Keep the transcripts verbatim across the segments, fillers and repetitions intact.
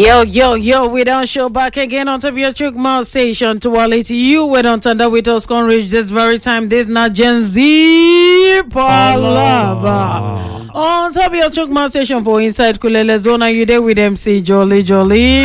Yo, yo, yo, we don't show back again on top of your Chukma station to all to you. We don't turn up with us, can reach this very time. This not Gen Z Palava. On top of your Chukma station for Inside Kulele Zone, are you there with M C Jolly Jolly?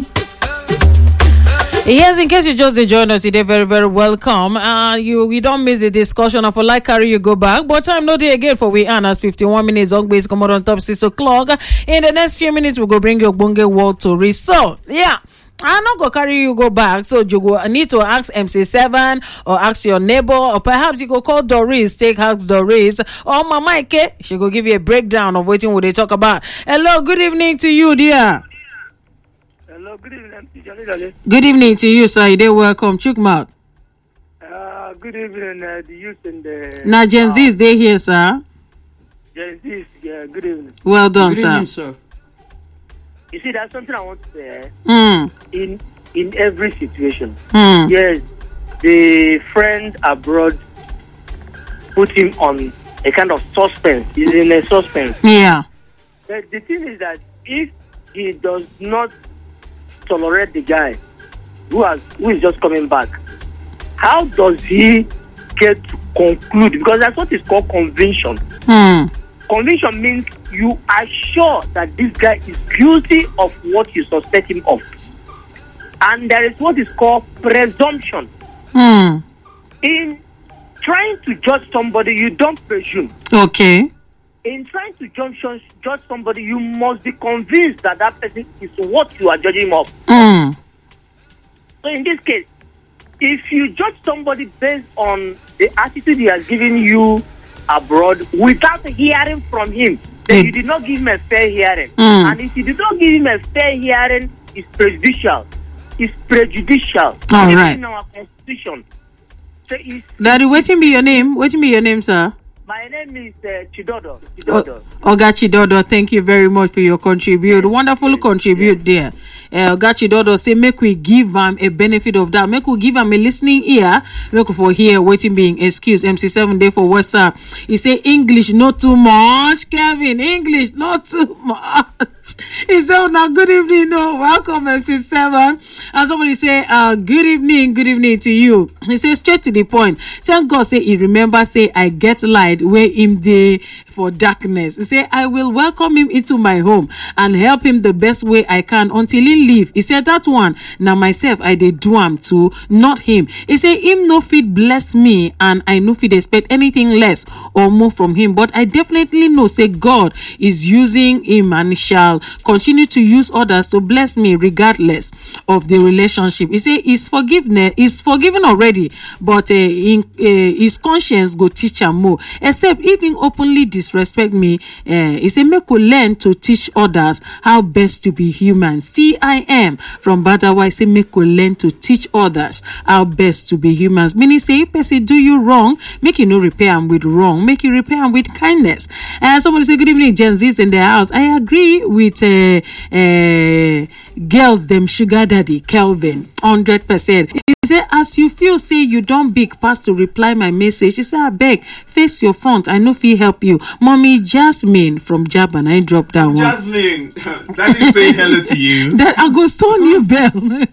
Yes, in case you just join us today, very, very welcome. Uh, you we don't miss the discussion of a like carry you go back, but time not here again for we Anna's fifty-one minutes on base come on top six o'clock. In the next few minutes, we'll go bring your bonge world to read. So, yeah. I'm not going to carry you go back, so you go need to ask M C seven or ask your neighbor, or perhaps you go call Doris, take ask Doris, or Mama Ike, she go give you a breakdown of what they talk about. Hello, good evening to you, dear. Hello, good evening, Jolly Jolly. Good evening to you, sir. You're welcome. Chukmouth. Uh, good evening, uh, the youth and the... Now, Gen Z is there here, sir. Gen Z, yeah, good evening. Well done, good sir. Evening, sir. You see, that's something I want to say. Mm. In in every situation. Mm. Yes, the friend abroad put him on a kind of suspense. He's in a suspense. Yeah. But the thing is that if he does not tolerate the guy who has who is just coming back, how does he get to conclude? Because that's what is called conviction. Mm. Conviction means you are sure that this guy is guilty of what you suspect him of. And there is what is called presumption. Mm. In trying to judge somebody, you don't presume. Okay. In trying to judge, judge somebody, you must be convinced that that person is what you are judging him of. Mm. So in this case, if you judge somebody based on the attitude he has given you abroad without hearing from him, then Mm. you did not give him a fair hearing. Mm. And if you did not give him a fair hearing, it's prejudicial. It's prejudicial. All Even right. in our constitution. So it's, Daddy, waiting be your name? Waiting be your name, sir? my name is uh, Chidodo. Chidodo. O- Ogachi Dodo, thank you very much for your contribute. Wonderful yes, contribute yes. there. Uh, Ogachi Dodo say make we give him a benefit of that. Make we give him a listening ear. Make we for here waiting being excuse. M C seven day for WhatsApp. He say English not too much. Kevin, English not too much. He said, oh, now good evening. No, welcome M C seven. And somebody say, uh, good evening, good evening to you. He says straight to the point. Thank God say he remember say I get light where him day for darkness. He say I will welcome him into my home and help him the best way I can until he leave. He said that one now myself I did do am too, not him. He say him no fit bless me and I no fit expect anything less or more from him, but I definitely know say God is using him and shall continue to use others to bless me regardless of the relationship. He say his forgiveness is forgiven already, but uh, in, uh, his conscience go teach him more. Except even openly disrespect me, uh, he say make we learn to teach others how best to be human. C I M from Badawa say make we learn to teach others how best to be humans. Meaning say if person do you wrong, make you no repair him with wrong, make you repair him with kindness. And uh, somebody say good evening, Gen Z's in the house. I agree with uh, uh, girls them sugar daddy Kelvin hundred percent. He say as you feel say you don't big pass to reply my message. He say I beg face your front. I know if he help you. Mommy Jasmine from Japan. I drop down one. Jasmine, Daddy say hello to you. That I go stone you bell.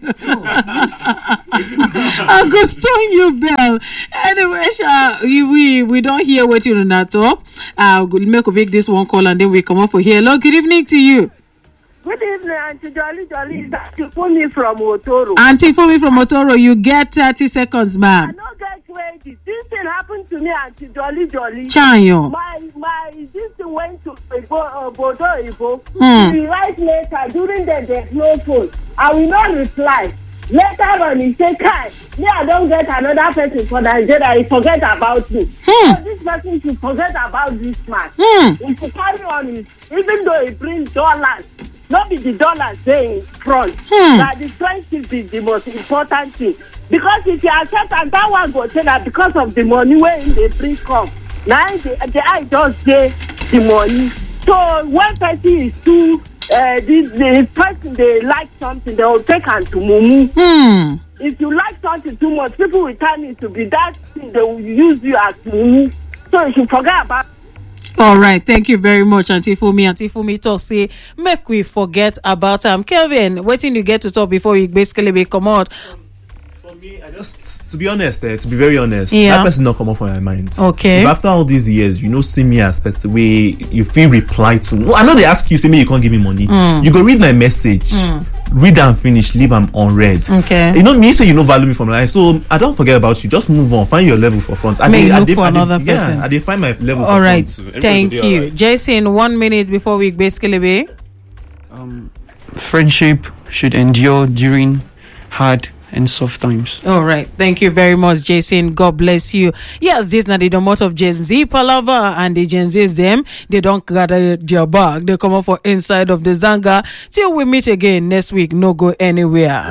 I go stone you bell. Anyway, Sha, we, we we don't hear what you're not talk. I'll make a big this one call and then we come up for here. Hello, good evening to you. Good evening, Auntie Jolly Jolly. That's you phone me from Otoro. Auntie for me from Otoro, you get thirty seconds, I ma'am. don't get twenty. This thing happened to me, Auntie Jolly Jolly. Chanyo. My my this thing went to uh, Bodo Ibo. Hmm. He write later during the there's no phone. I will not reply. Later on, he say, "Kai, me I don't get another person for Nigeria. He forget about me. Hmm. So this person should forget about this man. Hmm. He should carry on his, even though he brings dollars." Not be the dollars there in front. Hmm. That the friendship is the most important thing. Because if you accept and that one go say that because of the money where in the bring come. Now the, the eye just say the money. So when person is too uh the, the person they like something, they will take and to mumu. Hmm. If you like something too much, people will turn it to be that thing, they will use you as mumu. So you should forget about All right, thank you very much, Auntie Fumi. Auntie Fumi talk say make we forget about him. Um, Kelvin, waiting you get to talk before you basically be come out. For me, I just to be honest, uh, to be very honest, yeah. that person not come up from my mind. Okay. If after all these years, you know, see me as person way you feel reply to. No, I know they ask you, say me you can't give me money. Mm. You go read my message, mm. read and finish, leave them unread. Okay. You know me say you don't value me from life, so I don't forget about you. Just move on, find your level for front. I May they, look they, for I another they, person. Yeah, I they find my level. All for right, front too. thank Everybody you, all right. Jason. One minute before we basically be. Um, friendship should endure during hard and soft times. All right, thank you very much, Jason. God bless you. Yes, this now the domot of Gen Z Palava and the Gen Z's them. They don't gather their bag. They come up for inside of the Zanga. Till we meet again next week. No go anywhere.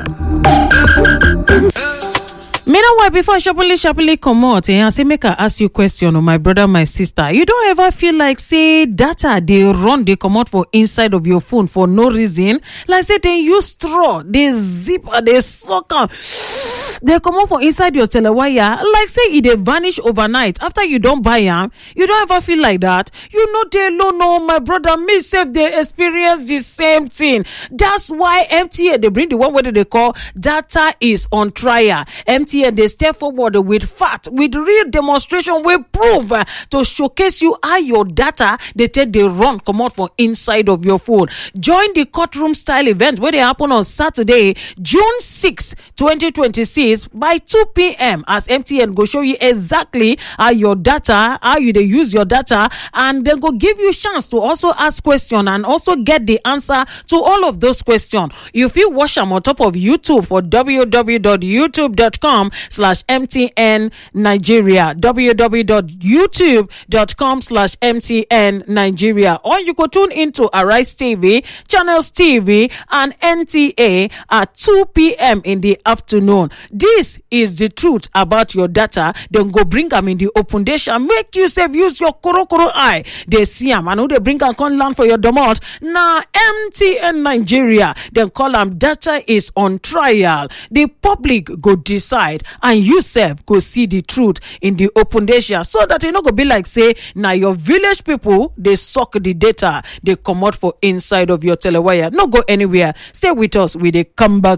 Meanwhile, before sharply, sharply come out eh, and say, make I ask you a question, oh, my brother, my sister. You don't ever feel like, say, data, they run, they come out for inside of your phone for no reason. Like, say, they use straw, they zip, they suck up. They come out for inside your telewire. Like, say, it they vanish overnight. After you don't buy them, you don't ever feel like that. You know, they alone, no, my brother, me, self, they experience the same thing. That's why M T N, they bring the one where they call data is on trial. M T N, they step forward with fact, with real demonstration, we prove uh, to showcase you how your data they take they run come out from inside of your phone. Join the courtroom style event where they happen on Saturday, June sixth, twenty twenty-six by two p.m. as M T N go show you exactly how your data, how you they use your data, and then go give you chance to also ask question and also get the answer to all of those questions. If you watch them on top of YouTube for w w w dot youtube dot com slash M T N Nigeria, w w w dot youtube dot com slash M T N Nigeria, or you could tune into Arise T V, Channels T V, and N T A at two p.m. in the afternoon. This is the truth about your data. Then go bring them in the open data. Make yourself use your koro koro eye. They see them and who they bring and come land for your domot. Now M T N Nigeria. Then call them data is on trial. The public go decide and you self go see the truth in the open data, so that you know go be like say now your village people they suck the data they come out for inside of your telewire. No go anywhere. Stay with us. We they come back.